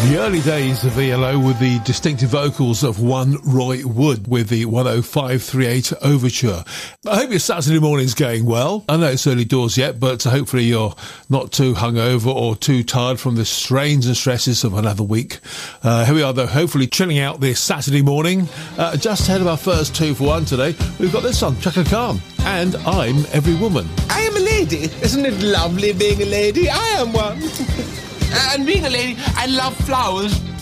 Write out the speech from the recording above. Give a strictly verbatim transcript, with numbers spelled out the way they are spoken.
The early days of E L O with the distinctive vocals of one Roy Wood with the one oh five thirty-eight Overture. I hope your Saturday morning's going well. I know it's early doors yet, but hopefully you're not too hungover or too tired from the strains and stresses of another week. Uh, here we are, though, hopefully chilling out this Saturday morning. Uh, just ahead of our first two for one today, we've got this song, Chaka Khan, and I'm Every Woman. I am a lady. Isn't it lovely being a lady? I am one. And being a lady, I love flowers.